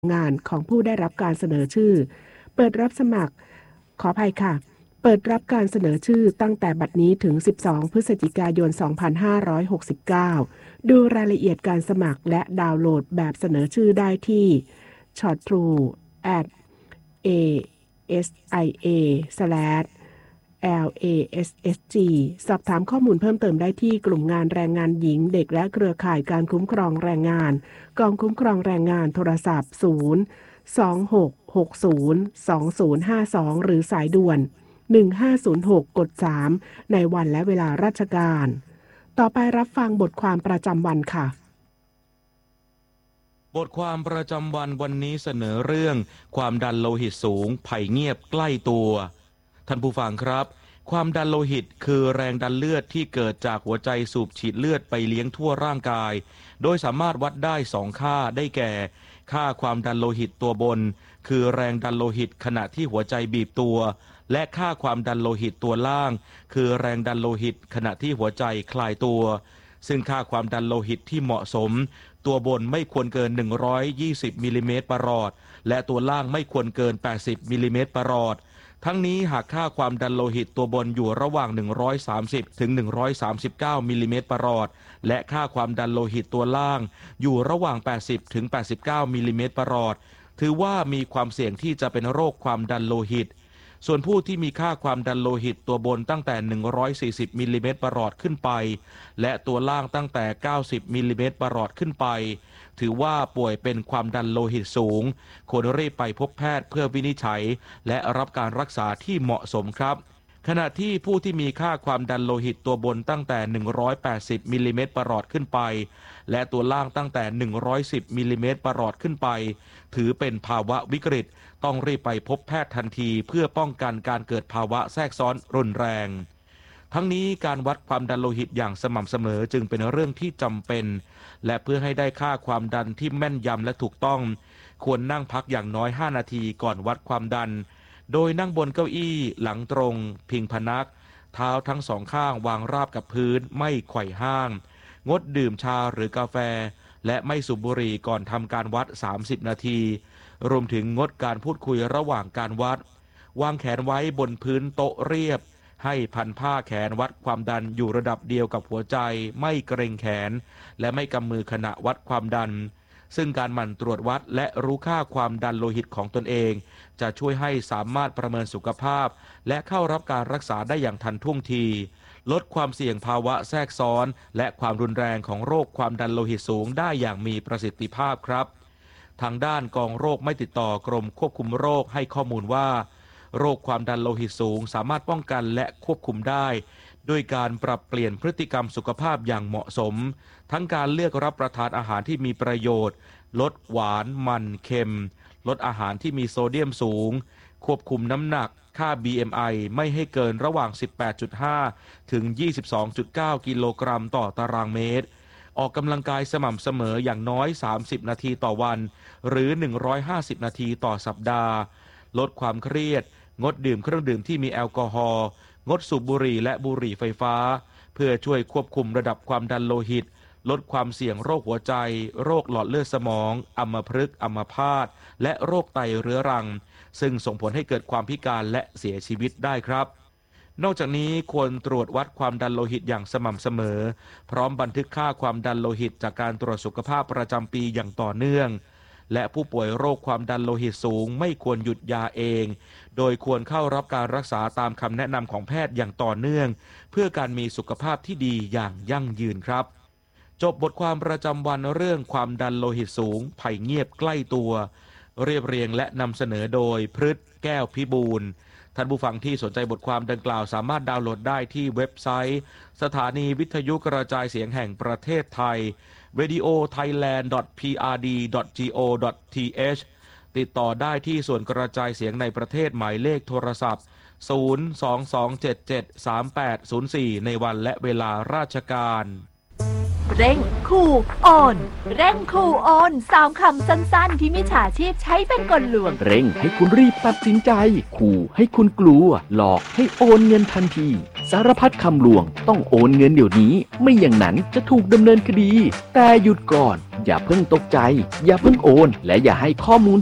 งานของผู้ได้รับการเสนอชื่อเปิดรับสมัครขออภัยค่ะเปิดรับการเสนอชื่อตั้งแต่บัดนี้ถึง12พฤศจิกายน2569ดูรายละเอียดการสมัครและดาวน์โหลดแบบเสนอชื่อได้ที่ shorttrue@asia/LASSG สอบถามข้อมูลเพิ่มเติมได้ที่กลุ่มงานแรงงานหญิงเด็กและเครือข่ายการคุ้มครองแรงงานกองคุ้มครองแรงงานโทรศัพท์026602052หรือสายด่วน1506กด3ในวันและเวลาราชการต่อไปรับฟังบทความประจำวันค่ะบทความประจำวันวันนี้เสนอเรื่องความดันโลหิตสูงภัยเงียบใกล้ตัวท่านผู้ฟังครับความดันโลหิตคือแรงดันเลือดที่เกิดจากหัวใจสูบฉีดเลือดไปเลี้ยงทั่วร่างกายโดยสามารถวัดได้2ค่าได้แก่ค่าความดันโลหิตตัวบนคือแรงดันโลหิตขณะที่หัวใจบีบตัวและค่าความดันโลหิตตัวล่างคือแรงดันโลหิตขณะที่หัวใจคลายตัวซึ่งค่าความดันโลหิตที่เหมาะสมตัวบนไม่ควรเกิน120มิลลิเมตรประหลอดและตัวล่างไม่ควรเกิน80มิลลิเมตรประหลอดทั้งนี้หากค่าความดันโลหิตตัวบนอยู่ระหว่าง130ถึง139มิลลิเมตรประหลอดและค่าความดันโลหิตตัวล่างอยู่ระหว่าง80ถึง89มิลลิเมตรประหลอดถือว่ามีความเสี่ยงที่จะเป็นโรคความดันโลหิตส่วนผู้ที่มีค่าความดันโลหิตตัวบนตั้งแต่140มิลลิเมตรประหลอดขึ้นไปและตัวล่างตั้งแต่90มิลลิเมตรประหลอดขึ้นไปถือว่าป่วยเป็นความดันโลหิตสูงควรรีบไปพบแพทย์เพื่อวินิจฉัยและรับการรักษาที่เหมาะสมครับขณะที่ผู้ที่มีค่าความดันโลหิตตัวบนตั้งแต่180มิลลิเมตรประหลอดขึ้นไปและตัวล่างตั้งแต่110มิลลิเมตรประหลอดขึ้นไปถือเป็นภาวะวิกฤตต้องรีบไปพบแพทย์ทันทีเพื่อป้องกันการเกิดภาวะแทรกซ้อนรุนแรงทั้งนี้การวัดความดันโลหิตอย่างสม่ำเสมอจึงเป็นเรื่องที่จำเป็นและเพื่อให้ได้ค่าความดันที่แม่นยำและถูกต้องควรนั่งพักอย่างน้อย5นาทีก่อนวัดความดันโดยนั่งบนเก้าอี้หลังตรงพิงพนักเท้าทั้งสองข้างวางราบกับพื้นไม่ไขว่ห้างงดดื่มชาหรือกาแฟและไม่สูบบุหรี่ก่อนทำการวัด30นาทีรวมถึงงดการพูดคุยระหว่างการวัดวางแขนไว้บนพื้นโต๊ะเรียบให้พันผ้าแขนวัดความดันอยู่ระดับเดียวกับหัวใจไม่เกร็งแขนและไม่กำมือขณะวัดความดันซึ่งการหมั่นตรวจวัดและรู้ค่าความดันโลหิตของตนเองจะช่วยให้สามารถประเมินสุขภาพและเข้ารับการรักษาได้อย่างทันท่วงทีลดความเสี่ยงภาวะแทรกซ้อนและความรุนแรงของโรคความดันโลหิตสูงได้อย่างมีประสิทธิภาพครับทางด้านกองโรคไม่ติดต่อกรมควบคุมโรคให้ข้อมูลว่าโรคความดันโลหิตสูงสามารถป้องกันและควบคุมได้ด้วยการปรับเปลี่ยนพฤติกรรมสุขภาพอย่างเหมาะสมทั้งการเลือกรับประทานอาหารที่มีประโยชน์ลดหวานมันเค็มลดอาหารที่มีโซเดียมสูงควบคุมน้ำหนักค่า BMI ไม่ให้เกินระหว่าง 18.5 ถึง 22.9 กิโลกรัมต่อตารางเมตรออกกำลังกายสม่ำเสมออย่างน้อย30นาทีต่อวันหรือ150นาทีต่อสัปดาห์ลดความเครียดงดดื่มเครื่องดื่มที่มีแอลกอฮอล์งดสูบบุหรี่และบุหรี่ไฟฟ้าเพื่อช่วยควบคุมระดับความดันโลหิตลดความเสี่ยงโรคหัวใจโรคหลอดเลือดสมองอัมพฤกษ์อัมพาตและโรคไตเรื้อรังซึ่งส่งผลให้เกิดความพิการและเสียชีวิตได้ครับนอกจากนี้ควรตรวจวัดความดันโลหิตอย่างสม่ำเสมอพร้อมบันทึกค่าความดันโลหิตจากการตรวจสุขภาพประจำปีอย่างต่อเนื่องและผู้ป่วยโรคความดันโลหิตสูงไม่ควรหยุดยาเองโดยควรเข้ารับการรักษาตามคำแนะนำของแพทย์อย่างต่อเนื่องเพื่อการมีสุขภาพที่ดีอย่างยั่งยืนครับจบบทความประจำวันเรื่องความดันโลหิตสูงภัยเงียบใกล้ตัวเรียบเรียงและนำเสนอโดยพฤทธิ์แก้วพิบูลท่านผู้ฟังที่สนใจบทความดังกล่าวสามารถดาวน์โหลดได้ที่เว็บไซต์สถานีวิทยุกระจายเสียงแห่งประเทศไทย radiothailand.prd.go.th ติดต่อได้ที่ส่วนกระจายเสียงในประเทศหมายเลขโทรศัพท์022773804ในวันและเวลาราชการเร่งคูออนเร่งคูออน3คำสั้นๆที่มิจฉาชีพใช้เป็นกลลวงเร่งให้คุณรีบตัดสินใจขู่ให้คุณกลัวหลอกให้โอนเงินทันทีสารพัดคำลวงต้องโอนเงินเดี๋ยวนี้ไม่อย่างนั้นจะถูกดำเนินคดีแต่หยุดก่อนอย่าเพิ่งตกใจอย่าเพิ่งโอนและอย่าให้ข้อมูล